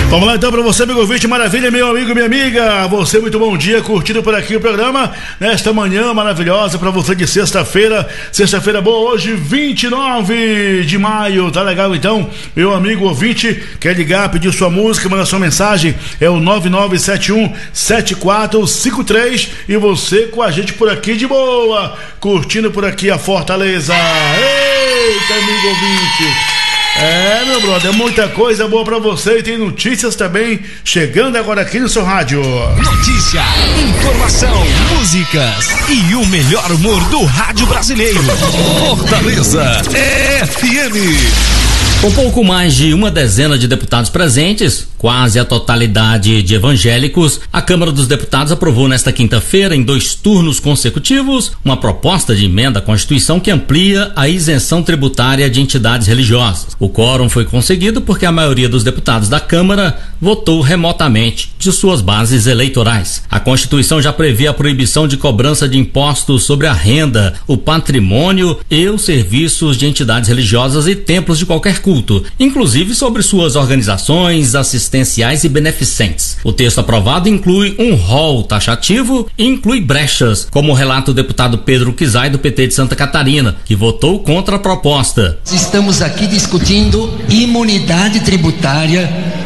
Vamos lá então para você, amigo ouvinte, maravilha, meu amigo, minha amiga, você muito bom dia, curtindo por aqui o programa, nesta manhã maravilhosa para você de sexta-feira boa hoje, 29 de maio, tá legal então, meu amigo ouvinte, quer ligar, pedir sua música, mandar sua mensagem, é o 9971-7453 e você com a gente por aqui de boa, curtindo por aqui a Fortaleza. Eita, amigo ouvinte! É, meu brother, muita coisa boa pra você e tem notícias também chegando agora aqui no seu rádio. Notícia, informação, músicas e o melhor humor do rádio brasileiro. Fortaleza FM. Com pouco mais de uma dezena de deputados presentes, quase a totalidade de evangélicos, a Câmara dos Deputados aprovou nesta quinta-feira, em 2 turnos consecutivos, uma proposta de emenda à Constituição que amplia a isenção tributária de entidades religiosas. O quórum foi conseguido porque a maioria dos deputados da Câmara votou remotamente de suas bases eleitorais. A Constituição já prevê a proibição de cobrança de impostos sobre a renda, o patrimônio e os serviços de entidades religiosas e templos de qualquer culto, inclusive sobre suas organizações assistenciais e beneficentes. O texto aprovado inclui um rol taxativo e inclui brechas, como relata o deputado Pedro Kizai, do PT de Santa Catarina, que votou contra a proposta. Estamos aqui discutindo imunidade tributária